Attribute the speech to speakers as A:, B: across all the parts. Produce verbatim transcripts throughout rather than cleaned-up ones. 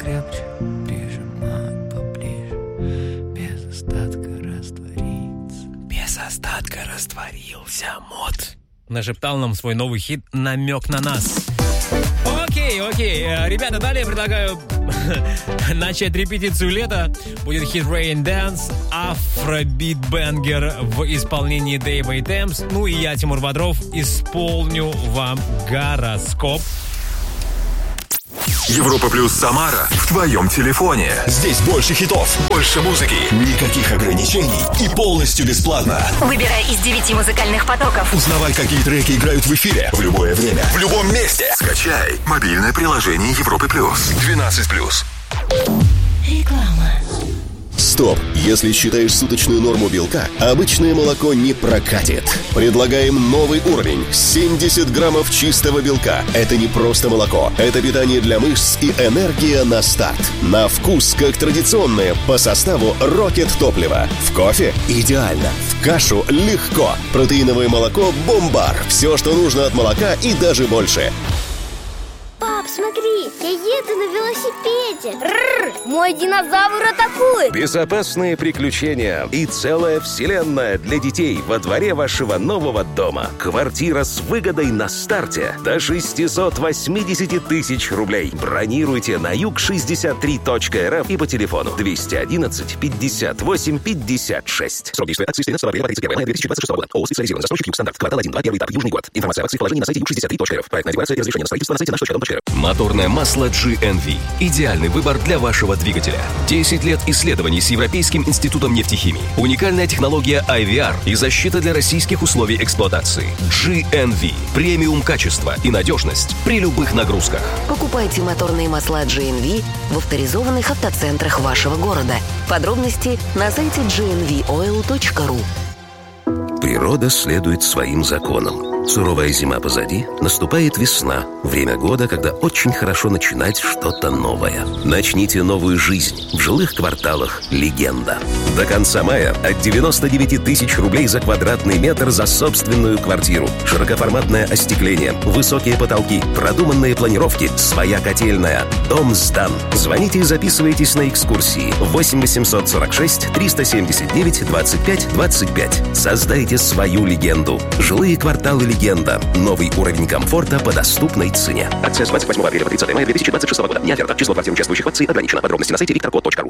A: крепче, прижимают поближе, без остатка раствориться. Без остатка растворился мод.
B: Нашептал нам свой новый хит «Намек на нас». Окей, окей. Ребята, далее предлагаю начать репетицию лета. Будет хит Rain Dance, афробит-бенгер в исполнении Дэйва и Темс. Ну и я, Тимур Бодров, исполню вам гороскоп.
C: Европа плюс Самара в твоем телефоне.
D: Здесь больше хитов, больше музыки, никаких ограничений и полностью бесплатно.
E: Выбирай из девяти музыкальных потоков.
D: Узнавай, какие треки играют в эфире в любое время, в любом месте.
C: Скачай мобильное приложение Европы плюс.
D: двенадцать плюс.
E: Реклама.
F: Стоп! Если считаешь суточную норму белка, обычное молоко не прокатит. Предлагаем новый уровень. семьдесят граммов чистого белка. Это не просто молоко. Это питание для мышц и энергия на старт. На вкус, как традиционное, по составу Rocket топливо. В кофе – идеально. В кашу – легко. Протеиновое молоко – бомбар. Все, что нужно от молока и даже больше.
G: Пап, смотри, я еду на велосипеде. Рррр, мой динозавр атакует.
H: Безопасные приключения и целая вселенная для детей во дворе вашего нового дома. Квартира с выгодой на старте до шестьсот восемьдесят тысяч рублей. Бронируйте на юг шестьдесят три точка эр эф и по телефону двести одиннадцать пятьдесят восемь пятьдесят шесть. Срок действия акции с тринадцатого апреля по тридцать первого мая две тысячи двадцать шестого года. ООО «Специализированный застройщик Югстандарт». Квартал один, два, первый этап, Южный год. Информация об акции в приложении на сайте юг шестьдесят три точка эр эф. Проектная декларация и разрешение на строительство на сайте наш точка ком точка эр эф.
I: Моторное масло джи эн ви. Идеальный выбор для вашего двигателя. десять лет исследований с Европейским институтом нефтехимии. Уникальная технология ай ви ар и защита для российских условий эксплуатации. джи эн ви. Премиум качество и надежность при любых нагрузках.
E: Покупайте моторные масла джи эн ви в авторизованных автоцентрах вашего города. Подробности на сайте джи эн ви ойл точка ру.
H: Природа следует своим законам. Суровая зима позади, наступает весна. Время года, когда очень хорошо начинать что-то новое. Начните новую жизнь в жилых кварталах «Легенда». До конца мая от девяносто девять тысяч рублей за квадратный метр за собственную квартиру. Широкоформатное остекление, высокие потолки, продуманные планировки, своя котельная. Дом сдан. Звоните и записывайтесь на экскурсии. восемь восемьсот сорок шесть триста семьдесят девять двадцать пять двадцать пять. Создайте свою легенду. Жилые кварталы «Легенда». Новый уровень комфорта по доступной цене. Акция с двадцать восьмого апреля по тридцатого мая две тысячи двадцать шестого года. Не оферта. Число квартир, участвующих в акции ограничено. Подробности на сайте виктор код точка ру.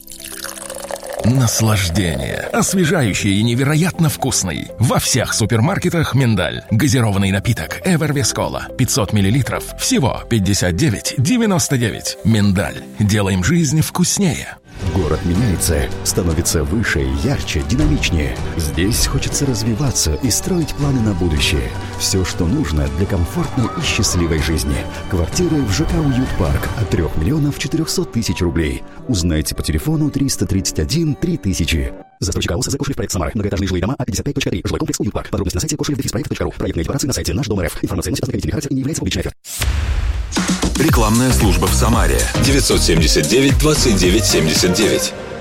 J: Наслаждение. Освежающий и невероятно вкусный. Во всех супермаркетах «Миндаль». Газированный напиток «Эвервес Кола». пятьсот миллилитров. Всего пятьдесят девять девяносто девять. «Миндаль». Делаем жизнь вкуснее.
K: Город меняется, становится выше, ярче, динамичнее. Здесь хочется развиваться и строить планы на будущее. Все, что нужно для комфортной и счастливой жизни. Квартиры в ЖК «Уют-парк» от трех миллионов четырехсот тысяч рублей. Узнайте по телефону триста тридцать один три тысячи. Застройщик АОС «ЗК Кошелев проект Самара». Многоэтажные жилые дома А пятьдесят пять точка три. Жилой комплекс «Уют-парк». Подробности на сайте кошелев проект точка ру. Проектные декларации на сайте Наш Дом РФ. Информация носит ознакомительный характер и не является публичной офертой.
C: Рекламная служба в Самаре.
D: девятьсот семьдесят девять двадцать девять семьдесят девять.